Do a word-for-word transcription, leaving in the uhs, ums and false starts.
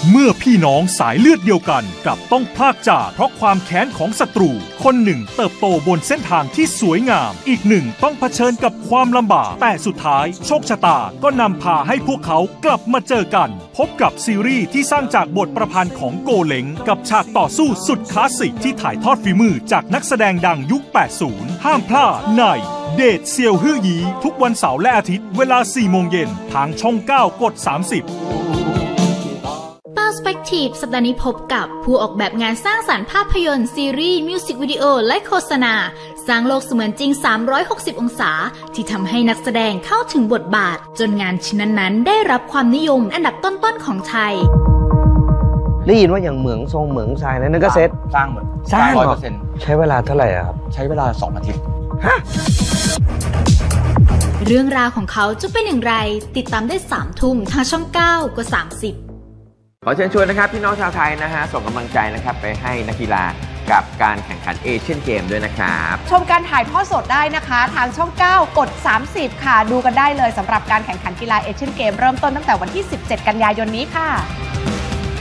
เมื่อพี่น้องสายเลือดเดียวกันกลับต้องพลากจากเพราะความแค้นของศัตรูคนหนึ่งเติบโตบนเส้นทางที่สวยงามอีกหนึ่งต้องเผชิญกับความลำบากแต่สุดท้ายโชคชะตาก็นำพาให้พวกเขากลับมาเจอกันพบกับซีรีส์ที่สร้างจากบทประพันธ์ของโกเล้งกับฉากต่อสู้สุดคลาสสิกที่ถ่ายทอดฝีมือจากนักแสดงดังยุค แปดสิบ ห้ามพลาดในเดทเซียวฮื่อหยีทุกวันเสาร์และอาทิตย์เวลา สี่โมงเย็นทางช่อง เก้ากด สามสิบ Perspective สัปดาห์นี้พบกับผู้ออกแบบงานสร้างสรรค์ภาพยนตร์ซีรีส์มิวสิกวิดีโอและโฆษณาสร้างโลกเสมือนจริงสามร้อยหกสิบองศาที่ทำให้นักแสดงเข้าถึงบทบาทจนงานชิ้นนั้นๆได้รับความนิยมอันดับต้นๆของไทยได้ยินว่าอย่างเหมืองทรงเหมืองทรายนั่นก็เซ็ตสร้างหมดสร้าง ร้อยเปอร์เซ็นต์ ใช้เวลาเท่าไหร่ครับใช้เวลาสองอาทิตย์ฮะเรื่องราวของเขาจะเป็นอย่างไรติดตามได้สามทุ่มทางช่องเก้ากดสามสิบขอเชิญชวนนะครับพี่น้องชาวไทยนะฮะส่งกำลังใจนะครับไปให้นักกีฬากับการแข่งขันเอเชียนเกมด้วยนะครับชมการถ่ายทอดสดได้นะคะทางช่องเก้ากดสามสิบค่ะดูกันได้เลยสำหรับการแข่งขันกีฬาเอเชียนเกมเริ่มต้นตั้งแต่วันที่สิบเจ็ดกันยายนนี้ค่ะ